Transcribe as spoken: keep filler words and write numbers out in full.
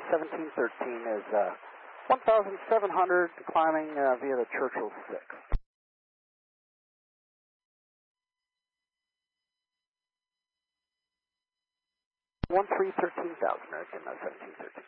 seventeen thirteen is uh, one thousand seven hundred climbing uh, via the Churchill six. one three thirteen thousand, American uh, seventeen thirteen.